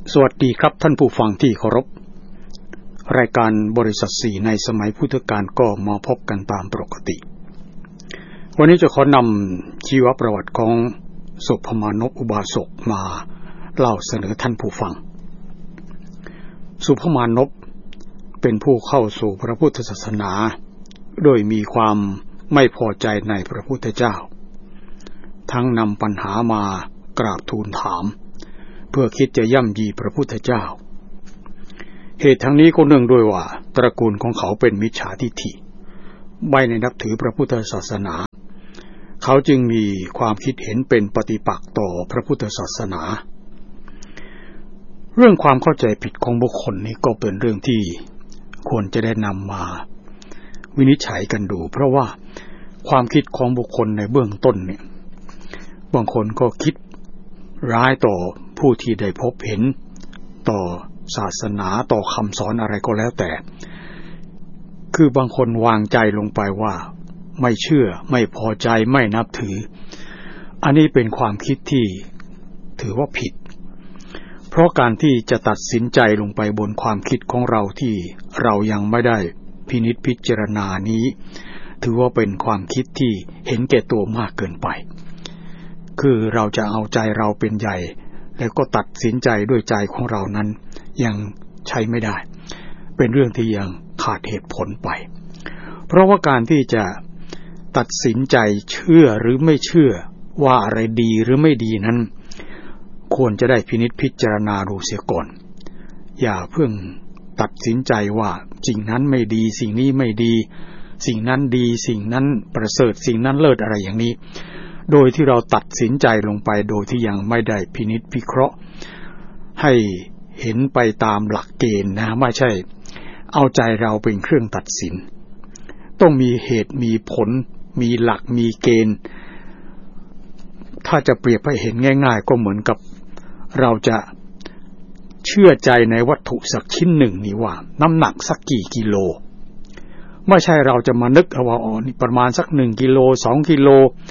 สวัสดีครับท่านผู้ฟังที่เคารพรายการบริษัท4ในสมัยพุทธกาลก็มาพบกันตามปกติวันนี้จะขอนำชีวประวัติของสุพมานพอุบาสกมาเล่าเสนอท่านผู้ฟังสุพมานพเป็นผู้เข้าสู่พระพุทธศาสนาโดยมีความไม่พอใจในพระพุทธเจ้าทั้งนำปัญหามากราบทูลถามเพื่อคิดจะย่ำยีพระพุทธเจ้าเหตุทั้งนี้ก็เนื่องด้วยว่าตระกูลของเขาเป็นมิจฉาทิฏฐิไม่ได้นับถือพระพุทธศาสนาเขาจึงมีความคิดเห็นเป็นปฏิปักษ์ต่อพระพุทธศาสนาเรื่องความเข้าใจผิดของบุคคลนี้ก็เป็นเรื่องที่ควรจะได้นำมาวินิจฉัยกันดูเพราะว่าความคิดของบุคคลในเบื้องต้นเนี่ยบางคนก็คิดร้ายต่อผู้ที่ได้พบเห็นต่อศาสนาต่อคำสอนอะไรก็แล้วแต่คือบางคนวางใจลงไปว่าไม่เชื่อไม่พอใจไม่นับถืออันนี้เป็นความคิดที่ถือว่าผิดเพราะการที่จะตัดสินใจลงไปบนความคิดของเราที่เรายังไม่ได้พินิจพิจารณานี้ถือว่าเป็นความคิดที่เห็นแก่ตัวมากเกินไปคือเราจะเอาใจเราเป็นใหญ่แล้วก็ตัดสินใจด้วยใจของเรานั้นยังใช้ไม่ได้เป็นเรื่องที่ยังขาดเหตุผลไปเพราะว่าการที่จะตัดสินใจเชื่อหรือไม่เชื่อว่าอะไรดีหรือไม่ดีนั้นควรจะได้พินิจพิจารณาดูเสียก่อนอย่าเพิ่งตัดสินใจว่าสิ่งนั้นไม่ดีสิ่งนี้ไม่ดีสิ่งนั้นดีสิ่งนั้นประเสริฐสิ่งนั้นเลิศอะไรอย่างนี้โดยที่เราตัดสินใจลงไปโดยที่ยังไม่ได้พินิจพิเคราะห์ให้เห็นไปตามหลักเกณฑ์นะไม่ใช่เอาใจเราเป็นเครื่องตัดสินต้องมีเหตุมีผลมีหลักมีเกณฑ์ถ้าจะเปรียบให้เห็นง่ายๆก็เหมือนกับเราจะเชื่อใจในวัตถุสักชิ้นหนึ่งนี่ว่าน้ำหนักสักกี่กิโลไม่ใช่เราจะมานึกเอาว่านี่ประมาณสัก1กิโล2กิโล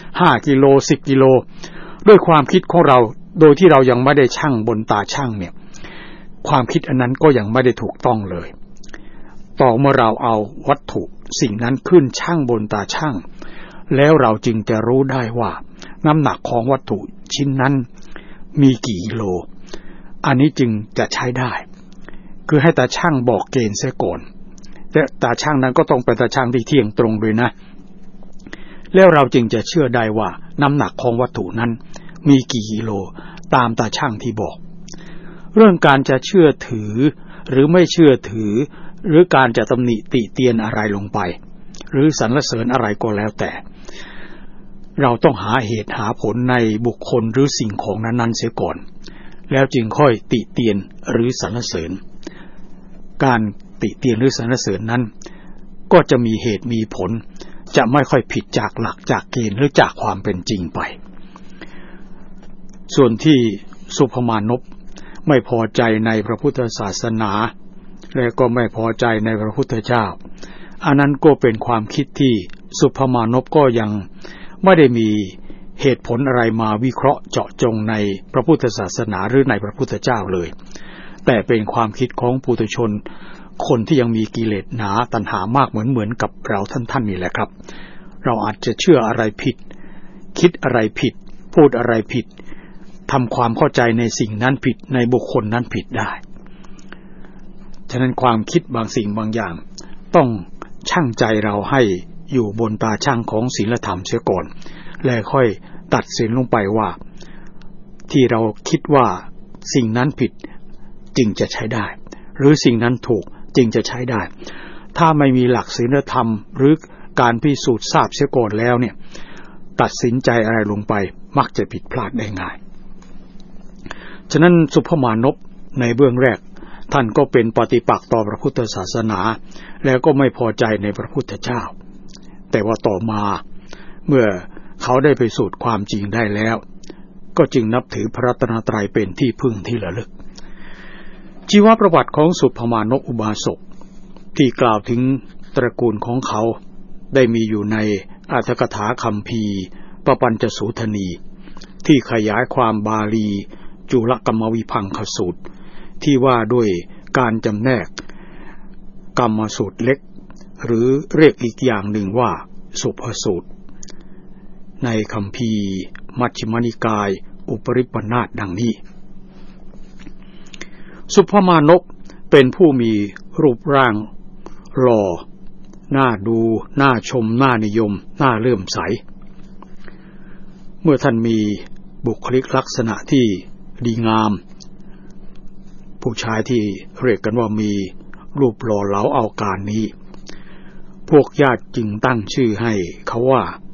5กิโล10กิโลด้วยความคิดของเราโดยที่เรายังไม่ได้ชั่งบนตาชั่งเนี่ยความคิดอันนั้นก็ยังไม่ได้ถูกต้องเลยต่อเมื่อเราเอาวัตถุสิ่งนั้นขึ้นชั่งบนตาชั่งแล้วเราจึงจะรู้ได้ว่าน้ำหนักของวัตถุชิ้นนั้นมีกี่กิโลอันนี้จึงจะใช้ได้คือให้ตาชั่งบอกเกณฑ์เสียก่อนและตาช่างนั้นก็ต้องเป็นตาช่างที่เที่ยงตรงด้วยนะแล้วเราจึงจะเชื่อได้ว่าน้ำหนักของวัตถุนั้นมีกี่กิโลตามตาช่างที่บอกเรื่องการจะเชื่อถือหรือไม่เชื่อถือหรือการจะตำหนิติเตียนอะไรลงไปหรือสรรเสริญอะไรก็แล้วแต่เราต้องหาเหตุหาผลในบุคคลหรือสิ่งของนั้นๆเสียก่อนแล้วจึงค่อยติเตียนหรือสรรเสริญการติเตียนหรือสรรเสริญนั้นก็จะมีเหตุมีผลจะไม่ค่อยผิดจากหลักจากเกณฑ์หรือจากความเป็นจริงไปส่วนที่สุพมานพไม่พอใจในพระพุทธศาสนาและก็ไม่พอใจในพระพุทธเจ้าอันนั้นก็เป็นความคิดที่สุพมานพก็ยังไม่ได้มีเหตุผลอะไรมาวิเคราะห์เจาะจงในพระพุทธศาสนาหรือในพระพุทธเจ้าเลยแต่เป็นความคิดของปุถุชนคนที่ยังมีกิเลสหนาตัณหามากเหมือนกับเราท่านนี่แหละครับเราอาจจะเชื่ออะไรผิดคิดอะไรผิดพูดอะไรผิดทำความเข้าใจในสิ่งนั้นผิดในบุคคลนั้นผิดได้ฉะนั้นความคิดบางสิ่งบางอย่างต้องชั่งใจเราให้อยู่บนตาชั่งของศีลธรรมเสียก่อนแล้วค่อยตัดสินลงไปว่าที่เราคิดว่าสิ่งนั้นผิดจึงจะใช้ได้หรือสิ่งนั้นถูกจึงจะใช้ได้ถ้าไม่มีหลักศีลธรรมหรือการพิสูจน์ทราบเสียก่อนแล้วเนี่ยตัดสินใจอะไรลงไปมักจะผิดพลาดได้ง่ายฉะนั้นสุพมานพในเบื้องแรกท่านก็เป็นปฏิปักษ์ต่อพระพุทธศาสนาแล้วก็ไม่พอใจในพระพุทธเจ้าแต่ว่าต่อมาเมื่อเขาได้ไปสูตรความจริงได้แล้วก็จึงนับถือพระรัตนตรัยเป็นที่พึ่งที่ระลึกชีวประวัติของสุพมานพอุบาสกที่กล่าวถึงตระกูลของเขาได้มีอยู่ในอรรถกถาคัมภีร์ปปัญจสูทนีที่ขยายความบาลีจุลกรรมวิภังคสูตรที่ว่าด้วยการจำแนกกรรมสูตรเล็กหรือเรียกอีกอย่างหนึ่งว่าสุภสูตรในคัมภีร์มัชฌิมนิกายอุปริปันธาสดังนี้สุภมานพเป็นผู้มีรูปร่างหล่อน่าดูน่าชมน่านิยมน่าเลื่อมใสเมื่อท่านมีบุคลิกลักษณะที่ดีงามผู้ชายที่เรียกกันว่ามีรูปหล่อเหลาเอาการนี้พวกญาติจึงตั้งชื่อให้เขาว่า